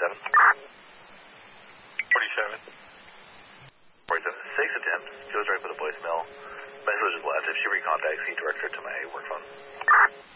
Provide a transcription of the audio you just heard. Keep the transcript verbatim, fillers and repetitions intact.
forty-seven. forty-seven. forty-seven. Six attempts. Goes right for the voicemail. Message is left. If she recontacts, he directs her to my work phone.